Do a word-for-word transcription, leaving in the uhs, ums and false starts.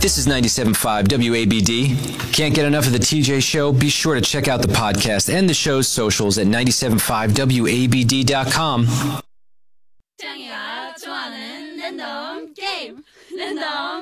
This is ninety-seven point five W A B D. Can't get enough of the T J Show? Be sure to check out the podcast and the show's socials at ninety-seven point five W A B D dot com. 짱이가 좋아하는 랜덤 게임 랜덤